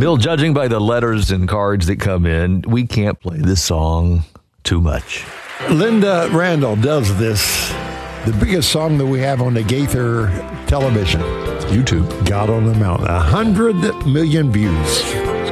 Bill, judging by the letters and cards that come in, we can't play this song too much. Linda Randall does this. The biggest song that we have on the Gaither television. YouTube. God on the Mountain. 100 million views.